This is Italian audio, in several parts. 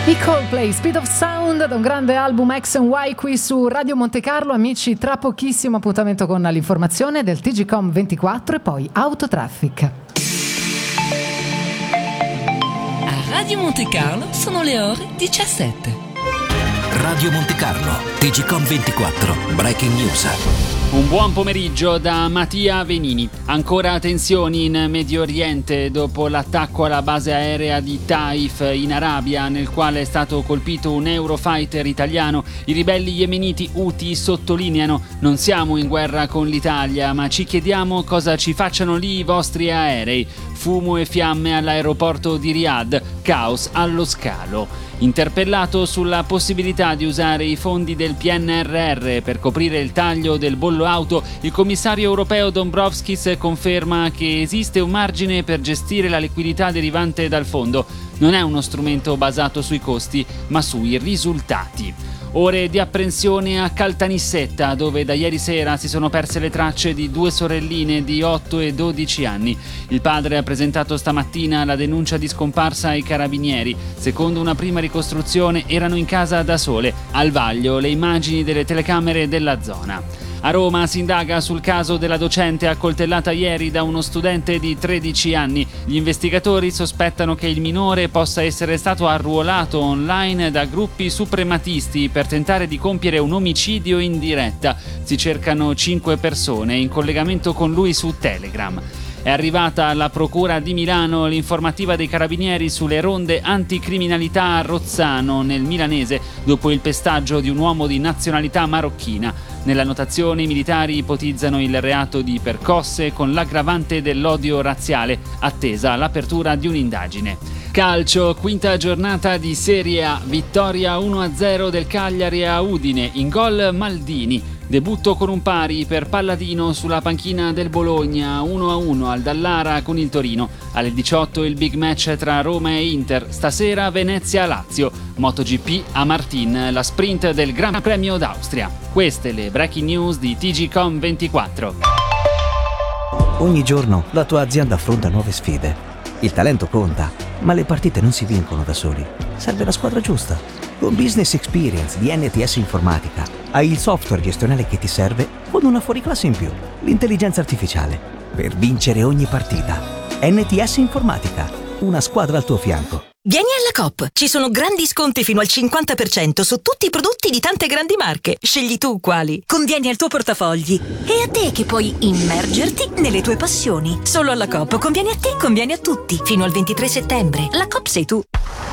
I Coldplay, Speed of Sound, da un grande album X and Y qui su Radio Monte Carlo. Amici, tra pochissimo appuntamento con l'informazione del TGcom 24 e poi Autotraffic. A Radio Monte Carlo sono le ore 17. Radio Monte Carlo, TGcom 24, Breaking News. Un buon pomeriggio da Mattia Venini. Ancora tensioni in Medio Oriente dopo l'attacco alla base aerea di Taif in Arabia, nel quale è stato colpito un Eurofighter italiano. I ribelli yemeniti Houthi sottolineano: non siamo in guerra con l'Italia, ma ci chiediamo cosa ci facciano lì i vostri aerei. Fumo e fiamme all'aeroporto di Riyadh, caos allo scalo. Interpellato sulla possibilità di usare i fondi del PNRR per coprire il taglio del bollo auto, il commissario europeo Dombrovskis conferma che esiste un margine per gestire la liquidità derivante dal fondo. Non è uno strumento basato sui costi, ma sui risultati. Ore di apprensione a Caltanissetta, dove da ieri sera si sono perse le tracce di due sorelline di 8 e 12 anni. Il padre ha presentato stamattina la denuncia di scomparsa ai carabinieri. Secondo una prima ricostruzione erano in casa da sole. Al vaglio le immagini delle telecamere della zona. A Roma si indaga sul caso della docente accoltellata ieri da uno studente di 13 anni. Gli investigatori sospettano che il minore possa essere stato arruolato online da gruppi suprematisti per tentare di compiere un omicidio in diretta. Si cercano 5 persone in collegamento con lui su Telegram. È arrivata alla Procura di Milano l'informativa dei carabinieri sulle ronde anticriminalità a Rozzano, nel milanese, dopo il pestaggio di un uomo di nazionalità marocchina. Nella notazione i militari ipotizzano il reato di percosse con l'aggravante dell'odio razziale, attesa l'apertura di un'indagine. Calcio, quinta giornata di Serie A, vittoria 1-0 del Cagliari a Udine, in gol Maldini. Debutto con un pari per Palladino sulla panchina del Bologna, 1-1 al Dallara con il Torino. Alle 18 il big match tra Roma e Inter, stasera Venezia-Lazio. MotoGP a Martin, la sprint del Gran Premio d'Austria. Queste le breaking news di TGcom 24. Ogni giorno la tua azienda affronta nuove sfide. Il talento conta, ma le partite non si vincono da soli. Serve la squadra giusta. Con Business Experience di NTS Informatica hai il software gestionale che ti serve con una fuoriclasse in più, l'intelligenza artificiale, per vincere ogni partita. NTS Informatica, una squadra al tuo fianco. Vieni alla Coop, ci sono grandi sconti fino al 50% su tutti i prodotti di tante grandi marche. Scegli tu quali. Convieni al tuo portafogli. E a te che puoi immergerti nelle tue passioni. Solo alla Coop conviene a te, conviene a tutti. Fino al 23 settembre. La Coop sei tu.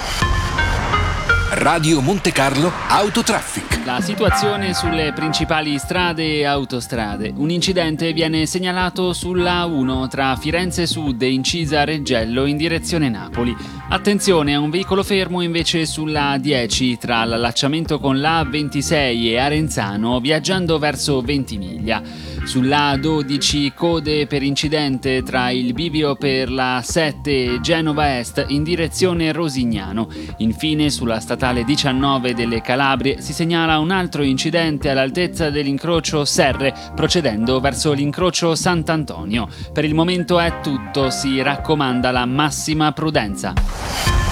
Radio Monte Carlo Autotraffic. La situazione sulle principali strade e autostrade. Un incidente viene segnalato sulla A1 tra Firenze Sud e Incisa Reggello in direzione Napoli. Attenzione a un veicolo fermo invece sulla A10 tra l'allacciamento con la A26 e Arenzano viaggiando verso Ventimiglia. Sulla A12 code per incidente tra il bivio per la 7 e Genova Est in direzione Rosignano. Infine sulla statale 19 delle Calabrie si segnala un altro incidente all'altezza dell'incrocio Serre procedendo verso l'incrocio Sant'Antonio. Per il momento è tutto, si raccomanda la massima prudenza.